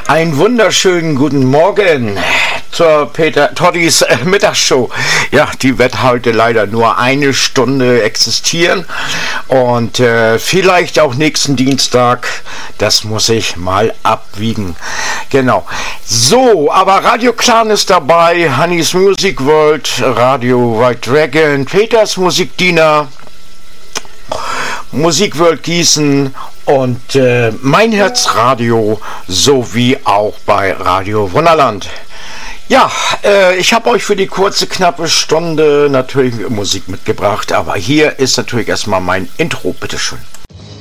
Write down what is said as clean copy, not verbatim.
Einen wunderschönen guten Morgen zur Peter Toddys Mittagsshow. Ja, die wird heute leider nur eine Stunde existieren und vielleicht auch nächsten Dienstag. Das muss ich mal abwiegen. Genau. So, aber Radio Clan ist dabei, Honeys Music World, Radio White Dragon, Peters Musikdiener, Musik World Gießen und Mein Herz Radio sowie auch bei Radio Wunderland. Ja, ich habe euch für die kurze, knappe Stunde natürlich Musik mitgebracht, aber hier ist natürlich erstmal mein Intro, bitteschön.